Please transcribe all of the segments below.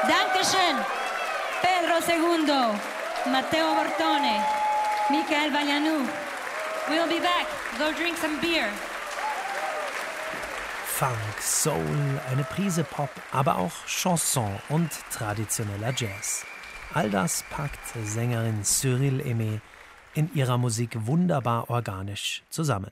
Dankeschön. Pedro Segundo, Matteo Bortone, Michael Vaglianou. We'll be back. Go drink some beer. Funk, Soul, eine Prise Pop, aber auch Chanson und traditioneller Jazz. All das packt Sängerin Cyril Aimé in ihrer Musik wunderbar organisch zusammen.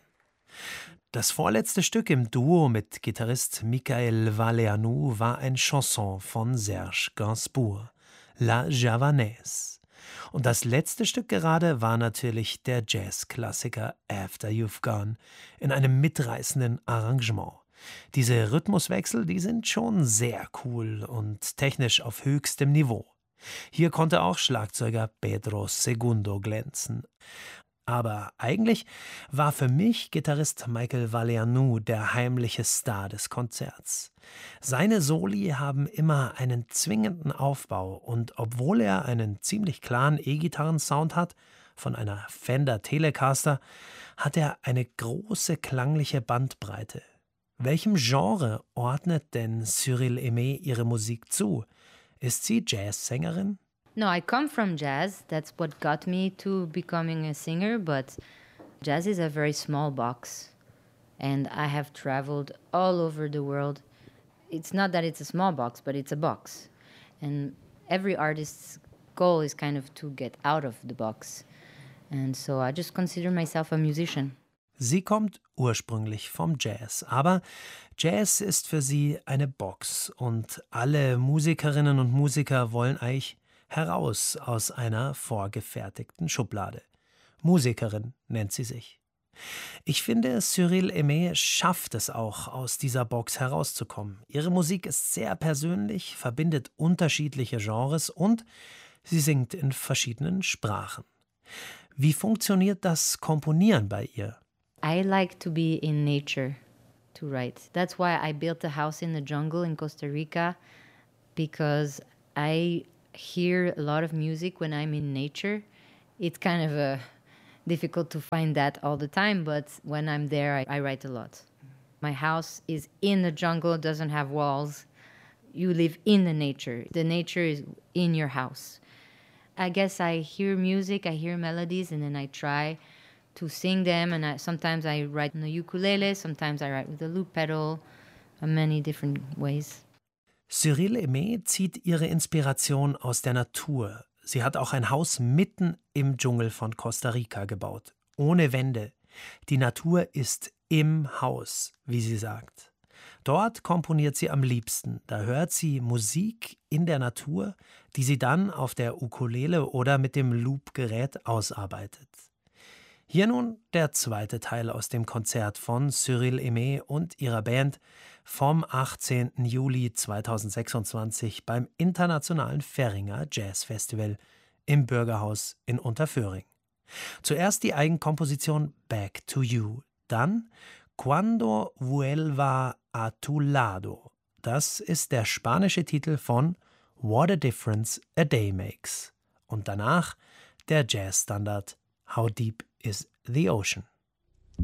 Das vorletzte Stück im Duo mit Gitarrist Michael Vaglianou war ein Chanson von Serge Gainsbourg, La Javanaise. Und das letzte Stück gerade war natürlich der Jazzklassiker After You've Gone in einem mitreißenden Arrangement. Diese Rhythmuswechsel, die sind schon sehr cool und technisch auf höchstem Niveau. Hier konnte auch Schlagzeuger Pedro Segundo glänzen. Aber eigentlich war für mich Gitarrist Michael Vaglianou der heimliche Star des Konzerts. Seine Soli haben immer einen zwingenden Aufbau und obwohl er einen ziemlich klaren E-Gitarren-Sound hat, von einer Fender Telecaster, hat er eine große klangliche Bandbreite. Welchem Genre ordnet denn Cyril Aimé ihre Musik zu? Ist sie Jazzsängerin? No, I come from jazz. That's what got me to becoming a singer, but jazz is a very small box. And I have traveled all over the world. It's not that it's a small box, but it's a box. And every artist's goal is kind of to get out of the box. And so I just consider myself a musician. Sie kommt ursprünglich vom Jazz, aber Jazz ist für sie eine Box und alle Musikerinnen und Musiker wollen eigentlich heraus aus einer vorgefertigten Schublade. Musikerin nennt sie sich. Ich finde, Cyril Aimé schafft es auch, aus dieser Box herauszukommen. Ihre Musik ist sehr persönlich, verbindet unterschiedliche Genres und sie singt in verschiedenen Sprachen. Wie funktioniert das Komponieren bei ihr? I like to be in nature to write. That's why I built a house in the jungle in Costa Rica, because I hear a lot of music when I'm in nature. It's kind of difficult to find that all the time, but when I'm there, I write a lot. My house is in the jungle, doesn't have walls. You live in the nature. The nature is in your house. I guess I hear music, I hear melodies, and then I try to sing them. And sometimes I write on the ukulele, sometimes I write with the loop pedal, in many different ways. Cyril Aimé zieht ihre Inspiration aus der Natur. Sie hat auch ein Haus mitten im Dschungel von Costa Rica gebaut. Ohne Wände. Die Natur ist im Haus, wie sie sagt. Dort komponiert sie am liebsten. Da hört sie Musik in der Natur, die sie dann auf der Ukulele oder mit dem Loop-Gerät ausarbeitet. Hier nun der zweite Teil aus dem Konzert von Cyril Aimé und ihrer Band vom 18. Juli 2026 beim Internationalen Färinger Jazz Festival im Bürgerhaus in Unterföhring. Zuerst die Eigenkomposition Back to You, dann Cuando vuelva a tu lado. Das ist der spanische Titel von What a Difference a Day Makes. Und danach der Jazzstandard How Deep is the Ocean.